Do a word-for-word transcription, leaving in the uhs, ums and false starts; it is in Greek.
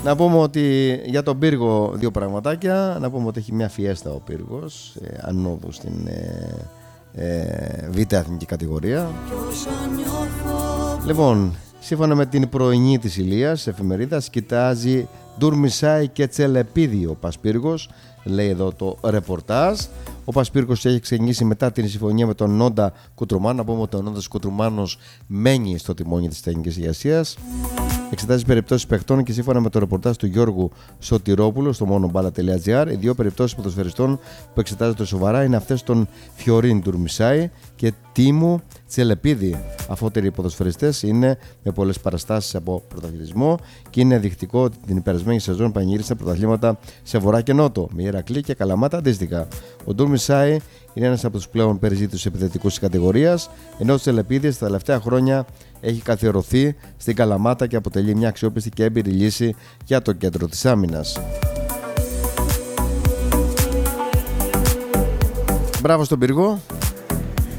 Να πούμε ότι για τον Πύργο δύο πραγματάκια. Να πούμε ότι έχει μια φιέστα ο Πύργος ε, ανόδου στην ε, ε, β' εθνική κατηγορία. Λοιπόν, σύμφωνα με την πρωινή της Ηλίας εφημερίδας, κοιτάζει Ντουρμισάη και Τσελεπίδη ο Πασπύργος, λέει εδώ το ρεπορτάζ. Ο Πασπύργος έχει ξεκινήσει μετά την συμφωνία με τον Νόντα Κουτρουμάνο. Να πούμε ότι ο Νόντας Κουτρουμάνος μένει στο τιμόνι της τεχνικής ηγεσίας. Εξετάζει περιπτώσεις παιχτών και σύμφωνα με το ρεπορτάζ του Γιώργου Σωτηρόπουλου στο μονομπάλα τελεία τζι άρ, οι δύο περιπτώσεις ποδοσφαιριστών που εξετάζονται σοβαρά είναι αυτές των Φιωρίν Ντουρμισάη και Τίμου Τσελεπίδη. Αφότεροι ποδοσφαιριστές είναι με πολλές παραστάσεις από πρωταθλητισμό και είναι δεικτικό ότι την περασμένη σεζόν πανηγύρισαν πρωταθλήματα σε βορρά και νότο, με Ηρακλή και Καλαμάτα αντίστοιχα. Ο Ντουρμισάη είναι ένας από τους πλέον περιζήτητους επιθετικούς της κατηγορίας, ενώ ο Τσελεπίδης τα τελευταία χρόνια έχει καθιερωθεί στην Καλαμάτα και αποτελεί μια αξιόπιστη και έμπειρη λύση για το κέντρο της άμυνας. Μπράβο στον Πύργο.